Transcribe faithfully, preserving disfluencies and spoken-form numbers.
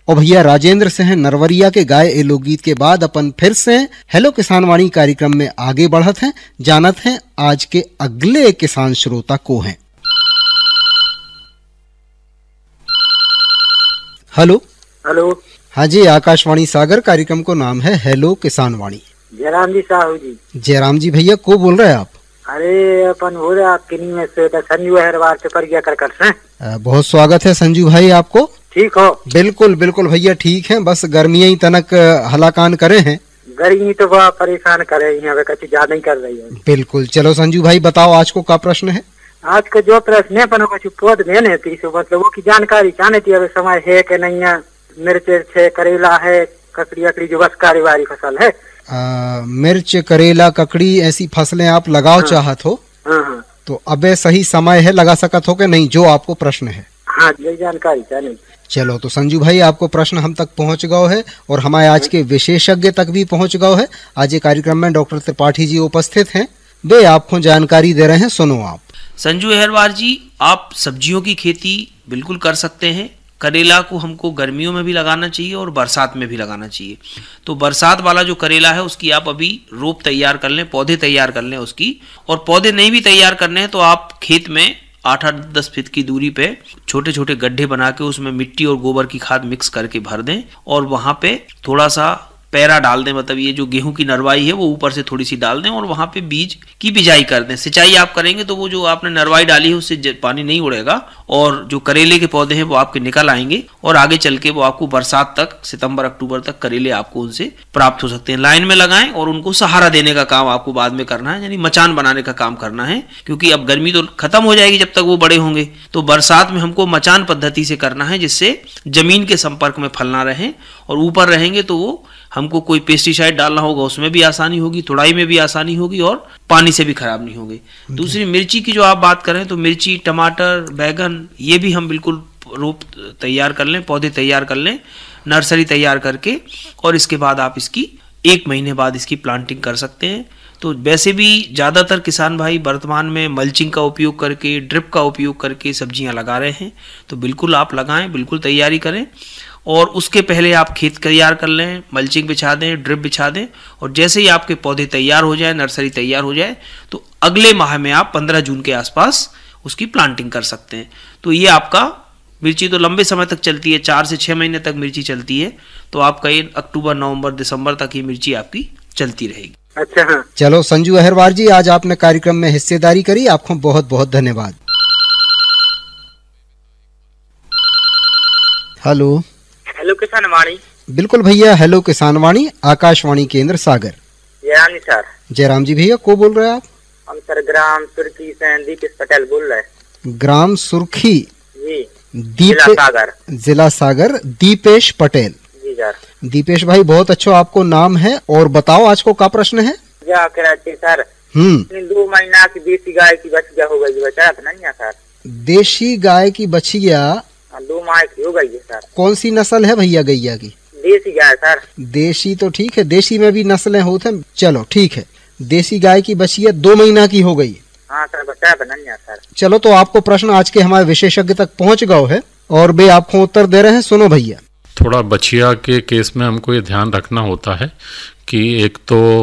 और भैया राजेंद्र से हैं नरवरिया के गाय ए लोकगीत के बाद अपन फिर से हेलो किसान वाणी कार्यक्रम में आगे बढ़त हैं। जानत हैं आज के अगले किसान श्रोता को हैं। Hello hello. हाँ जी, आकाशवाणी सागर कार्यक्रम को नाम है हेलो किसान वाणी। जयराम जी साहू जी। जयराम जी भैया को बोल रहे हैं आप? अरे अपन हो रहे आपके नी में से संजू हरवार से पर गया कर कर से। बहुत स्वागत है संजू भाई आपको। ठीक हो? बिल्कुल बिल्कुल भैया ठीक है, बस गर्मियां ही तनक हलाकान करे हैं। गर्मी तो वह परेशान करे हैं, कच्ची ज्यादा ही कर रही है। बिल्कुल, चलो संजू भाई बताओ आज को क्या प्रश्न है? आज का जो प्रश्न है पनो कुछ पौध देने थी, मतलब वो की जानकारी चाहने थी। अभी समय है कि नहीं है? मिर्च है, करेला है, ककड़ी अकड़ी जो बसकारी वाली फसल है। आ, मिर्च करेला ककड़ी ऐसी फसलें आप लगाओ हाँ। चाहत हो हाँ हाँ। तो अबे सही समय है, लगा सकत हो कि नहीं, जो आपको प्रश्न है? हाँ, ये जानकारी चाहिए। चलो तो संजू भाई आपको प्रश्न हम तक पहुंच गए है और हमारे आज के विशेषज्ञ तक भी पहुंच गए है। आज ये कार्यक्रम में डॉक्टर त्रिपाठी जी उपस्थित हैं, वे आपको जानकारी दे रहे हैं, सुनो आप। संजू अहरवार जी, आप सब्जियों की खेती बिल्कुल कर सकते हैं। करेला को हमको गर्मियों में भी लगाना चाहिए और बरसात में भी लगाना चाहिए। तो बरसात वाला जो करेला है उसकी आप अभी रोप तैयार कर लें, पौधे तैयार कर लें उसकी। और पौधे नहीं भी तैयार करने हैं तो आप खेत में आठ आठ दस फीट की दूरी पे छोटे छोटे गड्ढे बना के उसमें मिट्टी और गोबर की खाद मिक्स करके भर दें और वहां पे थोड़ा सा पैरा डाल दें, मतलब ये जो गेहूं की नरवाई है वो ऊपर से थोड़ी सी डाल दें और वहां पे बीज की बिजाई कर दें। सिंचाई आप करेंगे तो वो जो आपने नरवाई डाली है उससे पानी नहीं उड़ेगा और जो करेले के पौधे हैं वो आपके निकल आएंगे और आगे चल के वो आपको बरसात तक, सितंबर अक्टूबर तक करेले आपको उनसे प्राप्त हो सकते हैं। लाइन में लगाएं और उनको सहारा देने का काम आपको बाद में करना है, यानी मचान बनाने का काम करना है, क्योंकि अब गर्मी तो खत्म हो जाएगी जब तक वो बड़े होंगे। तो बरसात में हमको मचान पद्धति से करना है जिससे जमीन के संपर्क में फल ना रहे और ऊपर रहेंगे तो वो हमको कोई पेस्टिसाइड डालना होगा उसमें भी आसानी होगी, तुड़ाई में भी आसानी होगी और पानी से भी खराब नहीं होगी। दूसरी मिर्ची की जो आप बात करें तो मिर्ची, टमाटर, बैगन ये भी हम बिल्कुल रोप तैयार कर लें, पौधे तैयार कर लें, नर्सरी तैयार करके, और इसके बाद आप इसकी एक महीने बाद इसकी प्लांटिंग कर सकते हैं। तो वैसे भी ज़्यादातर किसान भाई वर्तमान में मल्चिंग का उपयोग करके, ड्रिप का उपयोग करके सब्जियां लगा रहे हैं, तो बिल्कुल आप लगाएं, बिल्कुल तैयारी करें और उसके पहले आप खेत तैयार कर लें, मल्चिंग बिछा दें, ड्रिप बिछा दें और जैसे ही आपके पौधे तैयार हो जाए, नर्सरी तैयार हो जाए, तो अगले माह में आप पंद्रह जून के आसपास उसकी प्लांटिंग कर सकते हैं। तो ये आपका मिर्ची तो लंबे समय तक चलती है, चार से छः महीने तक मिर्ची चलती है, तो आपका ये अक्टूबर, नवंबर, दिसंबर तक ये मिर्ची आपकी चलती रहेगी। अच्छा हाँ। चलो संजू अहरवार जी, आज आपने कार्यक्रम में हिस्सेदारी करी, आपको बहुत बहुत धन्यवाद। हेलो हेलो किसान वाणी। बिल्कुल भैया, हेलो किसान वाणी, आकाशवाणी केंद्र सागर। जयराम जी सर। जयराम जी भैया को बोल रहे हैं आप? हम सर ग्राम सुर्खी से दीपेश पटेल बोल रहे हैं। ग्राम सुर्खी जी, दीप जिला सागर। जिला सागर, दीपेश पटेल जी सर। दीपेश भाई बहुत अच्छा आपको नाम है, और बताओ आज को क्या प्रश्न है? क्या कराते सर? हम्म दो महीना की देसी गाय की बछिया हो गई, बचा तो नहीं है सर? देशी गाय की बछिया दो माह की हो गई है सर। कौन सी नस्ल है भैया गैया की? देसी गाय सर। देशी तो ठीक है, देशी में भी नस्लें होते हैं, चलो ठीक है। देसी गाय की बछिया दो महीना की हो गई। हाँ सर, बचा तो नहीं है सर। चलो तो आपको प्रश्न आज के हमारे विशेषज्ञ तक पहुंच गए है और वे आपको उत्तर दे रहे हैं, सुनो भैया। थोड़ा बछिया के केस में हमको ये ध्यान रखना होता है कि एक तो